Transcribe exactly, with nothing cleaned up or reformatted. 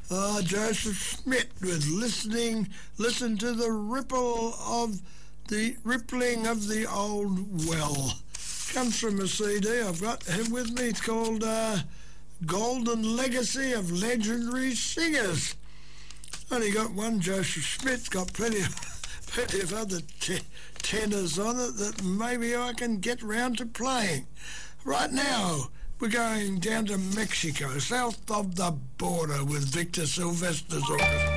Uh, Joseph Smith with listening, listen to the ripple of the rippling of the old well. Comes from a C D I've got here with me. It's called uh, Golden Legacy of Legendary Singers. Only got one Joseph Smith, got plenty of, plenty of other te- tenors on it that maybe I can get round to playing. Right now, we're going down to Mexico, south of the border with Victor Silvester's orchestra.